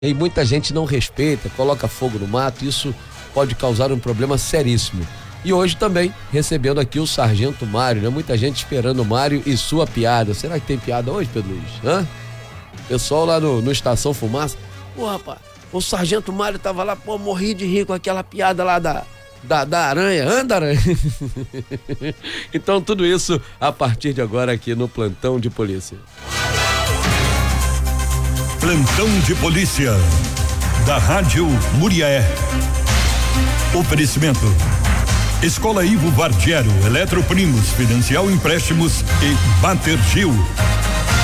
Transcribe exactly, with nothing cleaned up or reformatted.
E muita gente não respeita, coloca fogo no mato, isso pode causar um problema seríssimo. E hoje também, recebendo aqui o Sargento Mário, né? Muita gente esperando o Mário e sua piada. Será que tem piada hoje, Pedro Luiz? Hã? Pessoal lá no, no Estação Fumaça, pô, rapaz, o Sargento Mário tava lá, pô, morri de rir com aquela piada lá da, da, da aranha, anda aranha. Então tudo isso a partir de agora aqui no Plantão de Polícia. Plantão de Polícia da Rádio Muriaé. Oferecimento: Escola Ivo Vardiero, Eletroprimos, Financial Empréstimos e Batergil.